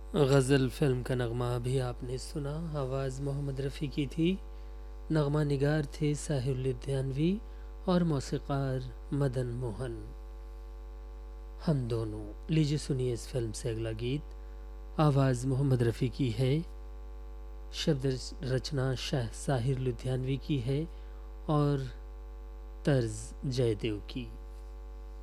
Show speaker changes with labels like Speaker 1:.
Speaker 1: गज़ल film का नगमा अभी आपने सुना। आवाज़ मोहम्मद रफ़ी की थी। नगमा निगार थे साहिर लुधियानवी और मौसीक़ार मदन मोहन, हम दोनों। लीजिए सुनिए इस फिल्म से अगला गीत। आवाज़ मोहम्मद रफ़ी की है, शब्द रचना साहिर लुधियानवी की है और तर्ज जयदेव की।